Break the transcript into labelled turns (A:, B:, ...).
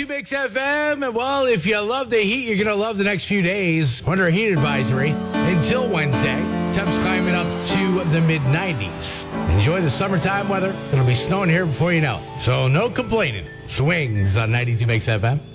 A: 92 Mix FM. Well, if you love the heat, you're going to love the next few days. Under a heat advisory until Wednesday. Temps climbing up to the mid-90s. Enjoy the summertime weather. It'll be snowing here before you know it. So no complaining. Swings on 92 Mix FM.